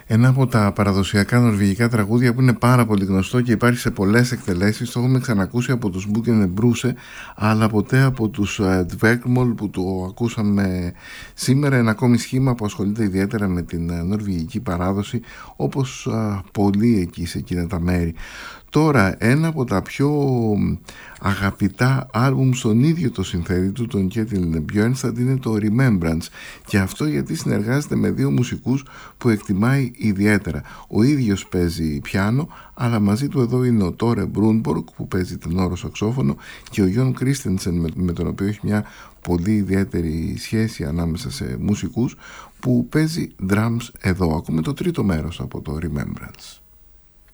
Ένα από τα παραδοσιακά νορβηγικά τραγούδια που είναι πάρα πολύ γνωστό και υπάρχει σε πολλές εκτελέσεις. Το έχουμε ξανακούσει από τους Μπούκεν Μπρούσε, αλλά ποτέ από τους Dvergmol που το ακούσαμε σήμερα. Ένα ακόμη σχήμα που ασχολείται ιδιαίτερα με την νορβηγική παράδοση, όπως πολλοί εκεί σε εκείνα τα μέρη. Τώρα, ένα από τα πιο αγαπητά άλμπουμ στον ίδιο το συνθέτη του, τον Κέτιλ Μπιέρνσταντ, είναι το Remembrance, και αυτό γιατί συνεργάζεται με δύο μουσικούς που εκτιμάει ιδιαίτερα. Ο ίδιος παίζει πιάνο, αλλά μαζί του εδώ είναι ο Τόρε Μπρούνμπορκ που παίζει τενόρο σαξόφωνο και ο Γιον Κρίστενσεν, με τον οποίο έχει μια πολύ ιδιαίτερη σχέση ανάμεσα σε μουσικούς, που παίζει drums εδώ. Ακούμε το τρίτο μέρος από το Remembrance.